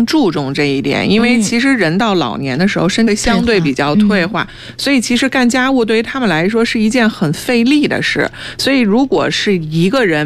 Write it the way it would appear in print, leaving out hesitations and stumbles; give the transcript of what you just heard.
注重这一点，因为其实人到老年的时候身体相对比较退化，所以其实干家务对于他们来说是一件很费力的事。所以如果是一个人